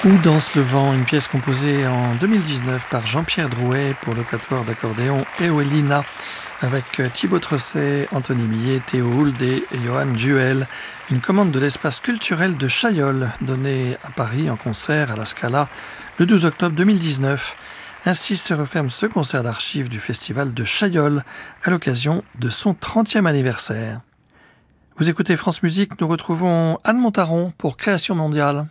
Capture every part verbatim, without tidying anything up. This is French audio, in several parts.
Où danse le vent, une pièce composée en deux mille dix-neuf par Jean-Pierre Drouet pour le quatuor d'accordéon Eolina, avec Thibaut Trosset, Anthony Millet, Théo Hould et Johan Duel. Une commande de l'espace culturel de Chaillol, donnée à Paris en concert à la Scala le douze octobre deux mille dix-neuf. Ainsi se referme ce concert d'archives du festival de Chaillol à l'occasion de son trentième anniversaire. Vous écoutez France Musique, nous retrouvons Anne Montaron pour Création mondiale.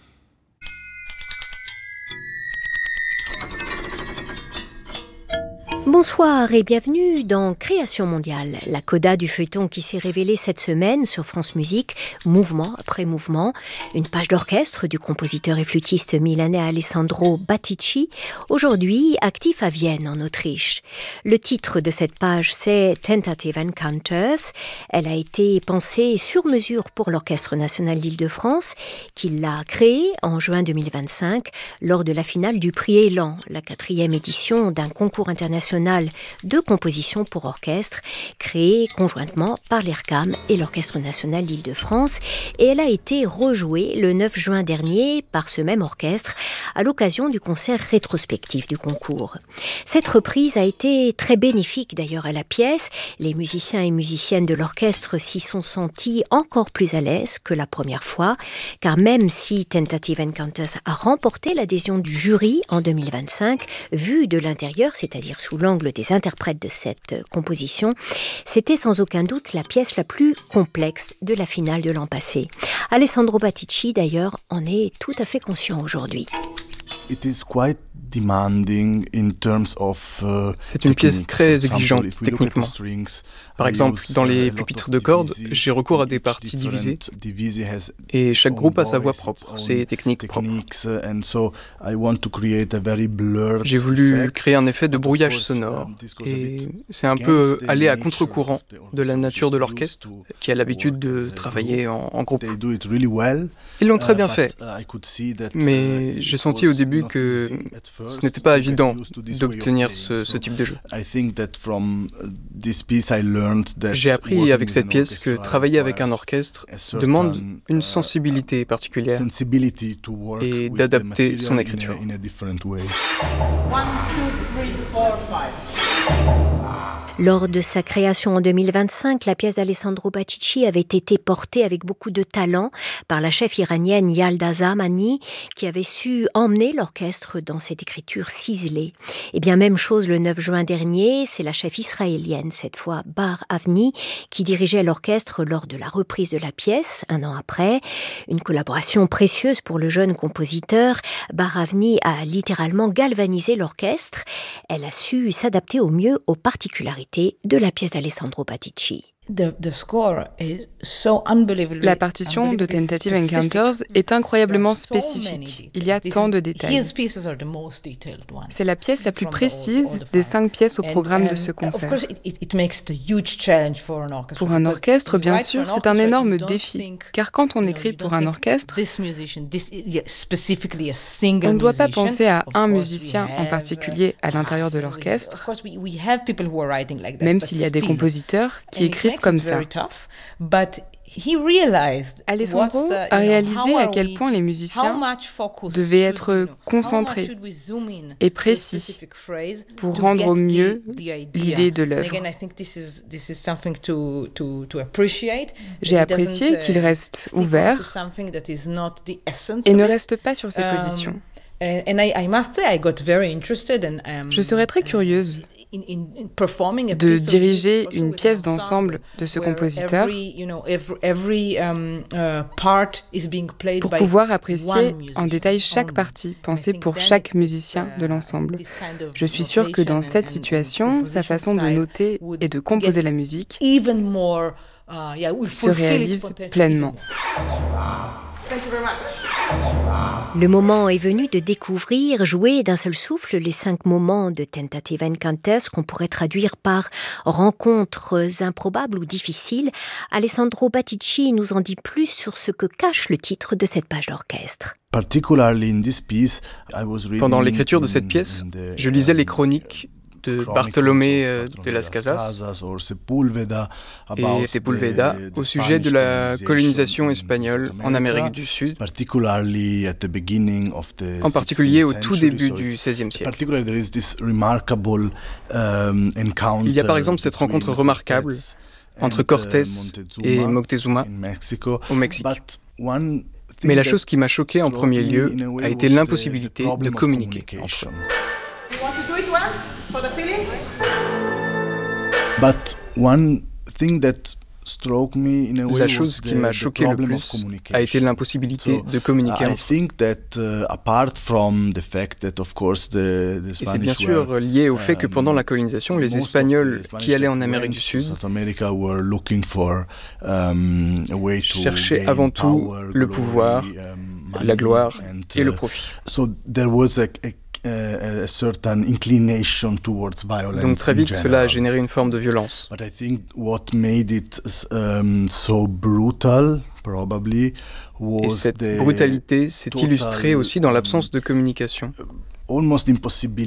Bonsoir et bienvenue dans Création mondiale, la coda du feuilleton qui s'est révélée cette semaine sur France Musique, mouvement après mouvement, une page d'orchestre du compositeur et flûtiste milanais Alessandro Battici, aujourd'hui actif à Vienne en Autriche. Le titre de cette page c'est Tentative Encounters. Elle a été pensée sur mesure pour l'Orchestre national d'Île-de-France qui l'a créée en juin deux mille vingt-cinq lors de la finale du prix Élan, la quatrième édition d'un concours international de composition pour orchestre, créée conjointement par l'I R C A M et l'Orchestre national d'Île-de-France, et elle a été rejouée le neuf juin dernier par ce même orchestre à l'occasion du concert rétrospectif du concours. Cette reprise a été très bénéfique d'ailleurs à la pièce. Les musiciens et musiciennes de l'orchestre s'y sont sentis encore plus à l'aise que la première fois, car même si Tentative Encounters a remporté l'adhésion du jury en deux mille vingt-cinq, vu de l'intérieur, c'est-à-dire sous l'angle des interprètes de cette composition, c'était sans aucun doute la pièce la plus complexe de la finale de l'an passé. Alessandro Battici, d'ailleurs, en est tout à fait conscient aujourd'hui. It is quite demanding in terms of, uh, C'est une pièce très exigeante techniquement. Par exemple, dans les pupitres de cordes, j'ai recours à des parties divisées et chaque groupe a sa voix propre, ses techniques propres. J'ai voulu créer un effet de brouillage sonore et c'est un peu aller à contre-courant de la nature de l'orchestre qui a l'habitude de travailler en, en groupe. Ils l'ont très bien fait, mais j'ai senti au début que ce n'était pas évident d'obtenir ce, ce type de jeu. J'ai appris avec cette pièce que travailler avec un orchestre demande une sensibilité particulière et d'adapter son écriture. Lors de sa création en deux mille vingt-cinq, la pièce d'Alessandro Battici avait été portée avec beaucoup de talent par la chef iranienne Yalda Zamani, qui avait su emmener l'orchestre dans cette écriture ciselée. Et bien même chose le neuf juin dernier, c'est la chef israélienne, cette fois Bar Avni, qui dirigeait l'orchestre lors de la reprise de la pièce, un an après. Une collaboration précieuse pour le jeune compositeur. Bar Avni a littéralement galvanisé l'orchestre. Elle a su s'adapter au mieux aux particularités de la pièce d'Alessandro Battici. La partition de Tentative Encounters est incroyablement spécifique. Il y a tant de détails. C'est la pièce la plus précise des cinq pièces au programme de ce concert. Pour un orchestre, bien sûr, c'est un énorme défi, car quand on écrit pour un orchestre, on ne doit pas penser à un musicien en particulier à l'intérieur de l'orchestre, même s'il y a des compositeurs qui écrivent comme ça. Alessandro a réalisé à quel point les musiciens devaient être concentrés et précis pour rendre au mieux l'idée de l'œuvre. J'ai apprécié qu'il reste ouvert et ne reste pas sur ses positions. Je serais très curieuse de diriger une pièce d'ensemble de ce compositeur pour pouvoir apprécier en détail chaque partie, pensée pour chaque musicien de l'ensemble. Je suis sûre que dans cette situation, sa façon de noter et de composer la musique se réalise pleinement. Le moment est venu de découvrir, jouer d'un seul souffle les cinq moments de Tentative Encounters qu'on pourrait traduire par rencontres improbables ou difficiles. Alessandro Battici nous en dit plus sur ce que cache le titre de cette page d'orchestre. Pendant l'écriture de cette pièce, je lisais les chroniques de Bartolomé de las Casas et Sepúlveda au sujet de la colonisation espagnole en Amérique du Sud, en particulier au tout début du seizième siècle. Il y a par exemple cette rencontre remarquable entre Cortés et Moctezuma au Mexique. Mais la chose qui m'a choqué en premier lieu a été l'impossibilité de communiquer entre eux. La chose qui m'a choqué le plus a été l'impossibilité de communiquer entre eux. Et c'est bien sûr lié au fait que pendant la colonisation, les Espagnols qui allaient en Amérique du Sud cherchaient avant tout le pouvoir, la gloire et le profit. Donc très vite, cela a généré une forme de violence. Et cette brutalité s'est illustrée aussi dans l'absence de communication.